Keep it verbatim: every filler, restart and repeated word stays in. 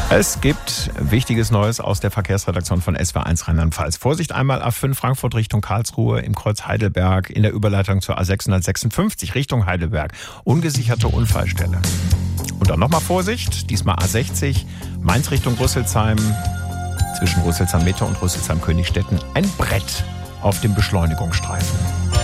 Es gibt wichtiges Neues aus der Verkehrsredaktion von S W R eins Rheinland-Pfalz. Vorsicht einmal A fünf Frankfurt Richtung Karlsruhe im Kreuz Heidelberg in der Überleitung zur A sechshundertsechsundfünfzig Richtung Heidelberg. Ungesicherte Unfallstelle. Und dann nochmal Vorsicht, diesmal A sechzig Mainz Richtung Rüsselsheim. Zwischen Rüsselsheim Mitte und Rüsselsheim Königstetten ein Brett auf dem Beschleunigungsstreifen.